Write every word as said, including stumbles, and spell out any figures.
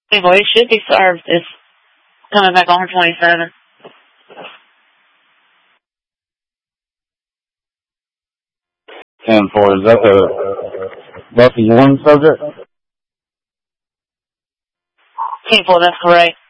Well, it should be served. It's coming back on her twenty-seven. ten four, is that the, that's the one subject? ten four, that's correct.